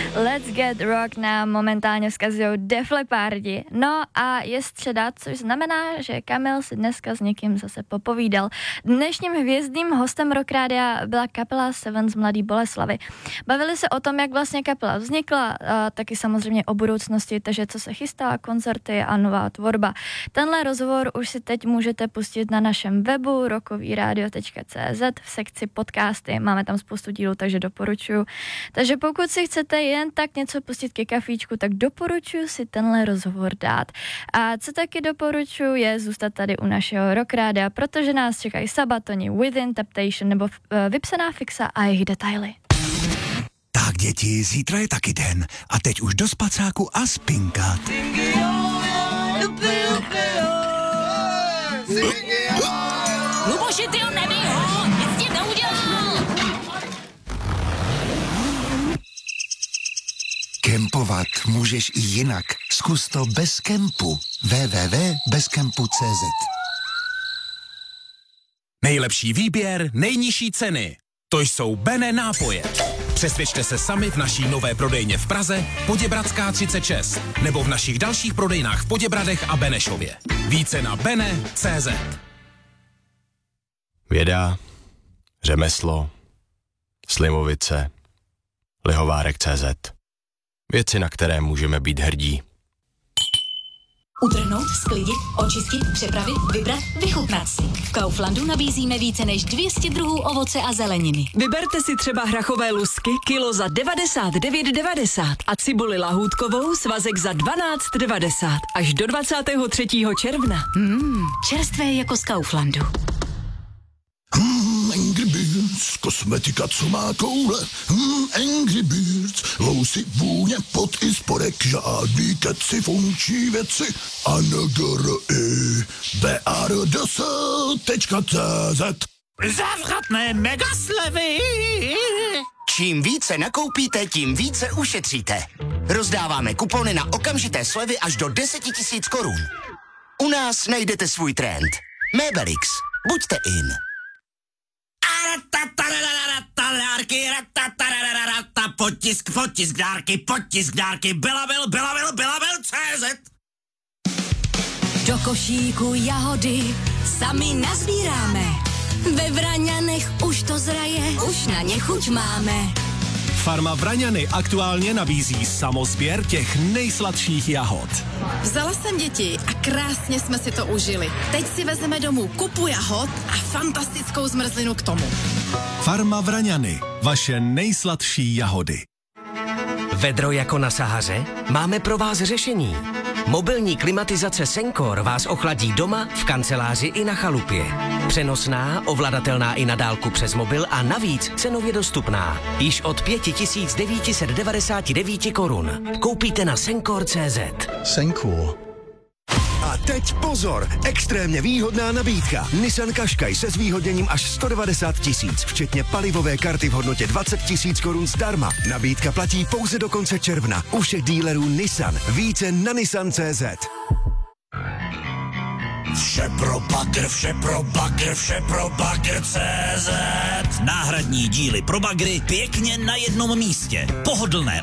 Let's Get Rock nám momentálně vzkazují Def Lepardi. No a je středa, což znamená, že Kamil si dneska s někým zase popovídal. Dnešním hvězdným hostem Rock Rádia byla kapela Seven z Mladý Boleslavi. Bavili se o tom, jak vlastně kapela vznikla, a taky samozřejmě o budoucnosti, takže co se chystá, koncerty a nová tvorba. Tenhle rozhovor už si teď můžete pustit na našem webu rockovyradio.cz v sekci podcasty. Máme tam spoustu dílů, takže doporučuji. Takže pokud si chcete jen tak něco pustit ke kafíčku, tak doporučuji si tenhle rozhovor dát. A co taky doporučuji, je zůstat tady u našeho Rock Rádia, protože nás čekají Sabatoni, Within Temptation nebo Vypsaná fixa a jejich detaily. Tak děti, zítra je taky den a teď už do spacáku a spinkat. Luboši, ty ho nebij ho, nic ti neudělal. Kempovat můžeš i jinak. Zkus to bez kempu. www.bezkempu.cz. Nejlepší výběr, nejnižší ceny. To jsou Bene nápoje. Přesvědčte se sami v naší nové prodejně v Praze, Poděbradská 36, nebo v našich dalších prodejnách v Poděbradech a Benešově. Více na bene.cz. Věda, řemeslo, Slimovice, Lihovárek.cz. Věci, na které můžeme být hrdí. Utrhnout, sklidit, očistit, přepravit, vybrat, vychutnat si. V Kauflandu nabízíme více než 200 druhů ovoce a zeleniny. Vyberte si třeba hrachové lusky, kilo za 99,90 a cibuli lahůdkovou, svazek za 12,90 až do 23. června. Čerstvé jako z Kauflandu. Angry Birds, kosmetika, co má koule. Angry Birds, lousy, vůně, pot i spodek, žádný keci, funkční věci. BARDS.cz. Závratné megaslevy! Čím více nakoupíte, tím více ušetříte. Rozdáváme kupony na okamžité slevy až do 10 000 korun. U nás najdete svůj trend. Mebelix. Buďte in. Potisk dárky, Belavil.cz. Do košíku jahody sami nazbíráme. Ve Vraňanech už to zraje, už na ně chuť máme. Farma Vraňany aktuálně nabízí samosběr těch nejsladších jahod. Vzala jsem děti a krásně jsme si to užili. Teď si vezmeme domů kupu jahod a fantastickou zmrzlinu k tomu. Farma Vraňany, vaše nejsladší jahody. Vedro jako na Sahaře? Máme pro vás řešení. Mobilní klimatizace Senkor vás ochladí doma, v kanceláři i na chalupě. Přenosná, ovladatelná i na dálku přes mobil a navíc cenově dostupná. Již od 5999 korun. Koupíte na Senkor.cz. Senkor. A teď pozor, extrémně výhodná nabídka. Nissan Qashqai se zvýhodněním až 190 000, včetně palivové karty v hodnotě 20 000 korun zdarma. Nabídka platí pouze do konce června. U všech dílerů Nissan. Více na Nissan.cz. Vše pro bagr.cz. Náhradní díly pro bagry pěkně na jednom místě. Pohodlné